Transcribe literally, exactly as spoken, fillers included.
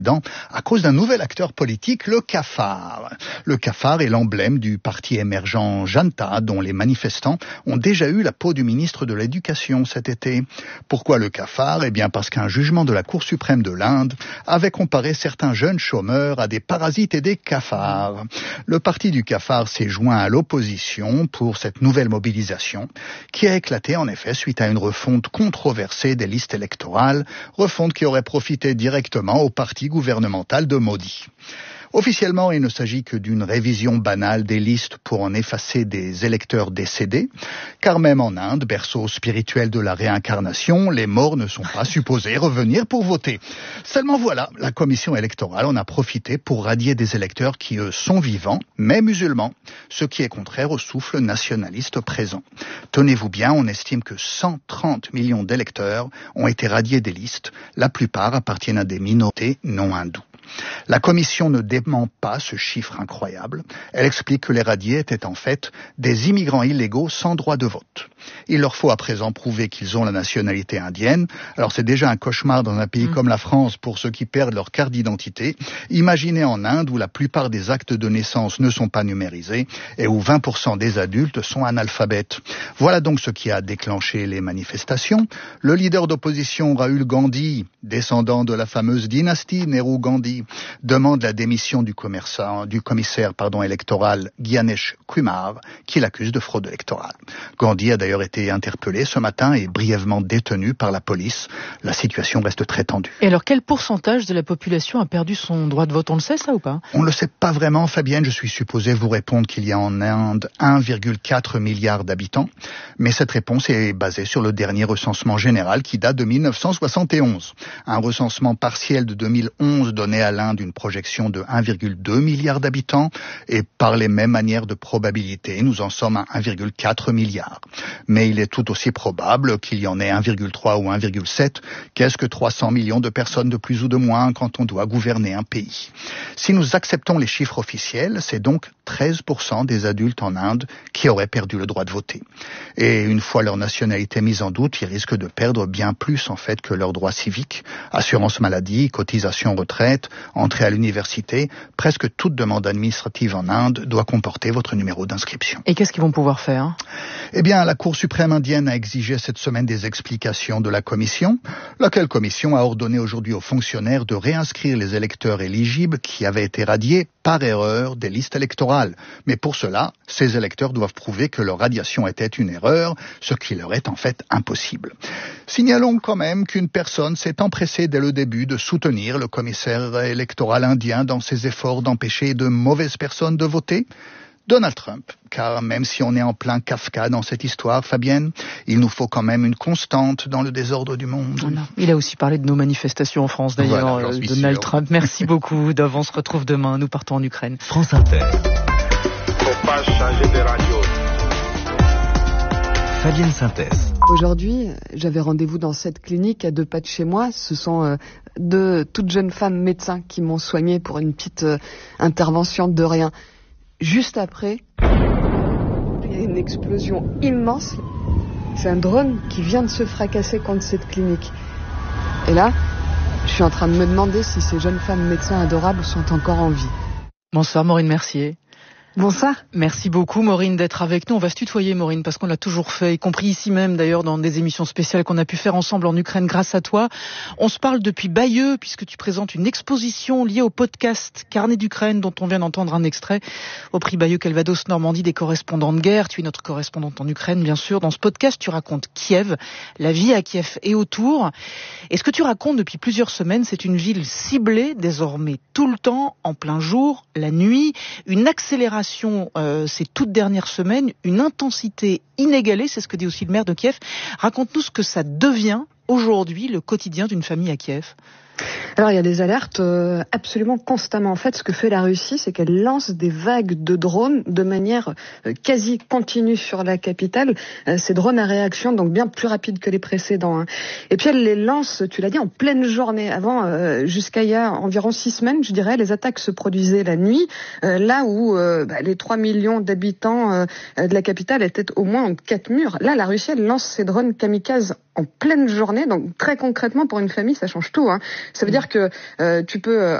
à cause d'un nouvel acteur politique, le cafard. Le cafard est l'emblème du parti émergent Janta, dont les manifestants ont déjà eu la peau du ministre de l'Éducation cet été. Pourquoi le cafard ? Eh bien parce qu'un jugement de la Cour suprême de l'Inde avait comparé certains jeunes chômeurs à des parasites et des cafards. Le parti du cafard s'est joint à l'opposition pour cette nouvelle mobilisation, qui a éclaté en effet suite à une refonte controversée des listes électorales, refonte qui aurait profité directement au parti gouvernemental de Modi. Officiellement, il ne s'agit que d'une révision banale des listes pour en effacer des électeurs décédés, car même en Inde, berceau spirituel de la réincarnation, les morts ne sont pas supposés revenir pour voter. Seulement voilà, la commission électorale en a profité pour radier des électeurs qui, eux, sont vivants, mais musulmans, ce qui est contraire au souffle nationaliste présent. Tenez-vous bien, on estime que cent trente millions d'électeurs ont été radiés des listes, la plupart appartiennent à des minorités non hindoues. La commission ne dément pas ce chiffre incroyable. Elle explique que les radiés étaient en fait des immigrants illégaux sans droit de vote. Il leur faut à présent prouver qu'ils ont la nationalité indienne. Alors c'est déjà un cauchemar dans un pays mmh. comme la France pour ceux qui perdent leur carte d'identité. Imaginez en Inde où la plupart des actes de naissance ne sont pas numérisés et où vingt pour cent des adultes sont analphabètes. Voilà donc ce qui a déclenché les manifestations. Le leader d'opposition Rahul Gandhi, descendant de la fameuse dynastie Nehru-Gandhi, demande la démission du, du commissaire pardon, électoral Gyanesh Kumar, qui l'accuse de fraude électorale. Gandhi a d'ailleurs été interpellé ce matin et brièvement détenu par la police. La situation reste très tendue. Et alors, quel pourcentage de la population a perdu son droit de vote ? On le sait, ça, ou pas ? On ne le sait pas vraiment, Fabienne. Je suis supposé vous répondre qu'il y a en Inde un virgule quatre milliard d'habitants. Mais cette réponse est basée sur le dernier recensement général qui date de mille neuf cent soixante et onze. Un recensement partiel de deux mille onze donnait à l'Inde une projection de un virgule deux milliard d'habitants. Et par les mêmes manières de probabilité, nous en sommes à un virgule quatre milliard. Mais il est tout aussi probable qu'il y en ait un virgule trois ou un virgule sept. Qu'est-ce que trois cents millions de personnes de plus ou de moins quand on doit gouverner un pays ? Si nous acceptons les chiffres officiels, c'est donc treize pour cent des adultes en Inde qui auraient perdu le droit de voter. Et une fois leur nationalité mise en doute, ils risquent de perdre bien plus en fait que leurs droits civiques. Assurance maladie, cotisation retraite, entrée à l'université, presque toute demande administrative en Inde doit comporter votre numéro d'inscription. Et qu'est-ce qu'ils vont pouvoir faire ? Eh bien, la Cour suprême indienne a exigé cette semaine des explications de la commission, laquelle commission a ordonné aujourd'hui aux fonctionnaires de réinscrire les électeurs éligibles qui avaient été radiés par erreur des listes électorales. Mais pour cela, ces électeurs doivent prouver que leur radiation était une erreur, ce qui leur est en fait impossible. Signalons quand même qu'une personne s'est empressée dès le début de soutenir le commissaire électoral indien dans ses efforts d'empêcher de mauvaises personnes de voter. Donald Trump, car même si on est en plein Kafka dans cette histoire, Fabienne, il nous faut quand même une constante dans le désordre du monde. Voilà. Il a aussi parlé de nos manifestations en France d'ailleurs, voilà, euh, Donald sûr. Trump. Merci beaucoup. D'avant, on se retrouve demain. Nous partons en Ukraine. France Inter. Faut pas changer de radio. Fabienne Synthèse. Aujourd'hui, j'avais rendez-vous dans cette clinique à deux pas de chez moi. Ce sont euh, deux toutes jeunes femmes médecins qui m'ont soignée pour une petite euh, intervention de rien. Juste après, il y a une explosion immense. C'est un drone qui vient de se fracasser contre cette clinique. Et là, je suis en train de me demander si ces jeunes femmes médecins adorables sont encore en vie. Bonsoir Maureen Mercier. Bonsoir. Merci beaucoup Maureen d'être avec nous. On va se tutoyer Maureen parce qu'on l'a toujours fait, y compris ici même d'ailleurs dans des émissions spéciales qu'on a pu faire ensemble en Ukraine grâce à toi. On se parle depuis Bayeux puisque tu présentes une exposition liée au podcast Carnet d'Ukraine dont on vient d'entendre un extrait au prix Bayeux Calvados Normandie des correspondants de guerre. Tu es notre correspondante en Ukraine bien sûr. Dans ce podcast tu racontes Kiev, la vie à Kiev et autour. Et ce que tu racontes depuis plusieurs semaines, c'est une ville ciblée désormais tout le temps, en plein jour, la nuit, une accélération Euh, ces toutes dernières semaines, une intensité inégalée, c'est ce que dit aussi le maire de Kiev. Raconte-nous ce que ça devient aujourd'hui, le quotidien d'une famille à Kiev. Alors il y a des alertes euh, absolument constamment. En fait, ce que fait la Russie, c'est qu'elle lance des vagues de drones de manière euh, quasi continue sur la capitale. Euh, ces drones à réaction, donc bien plus rapides que les précédents. Hein. Et puis elle les lance, tu l'as dit, en pleine journée. Avant, euh, jusqu'à il y a environ six semaines, je dirais, les attaques se produisaient la nuit, euh, là où euh, bah, les trois millions d'habitants euh, de la capitale étaient au moins en quatre murs. Là, la Russie, elle lance ses drones kamikazes en pleine journée. Donc très concrètement, pour une famille, ça change tout. Hein. Ça veut dire que euh, tu peux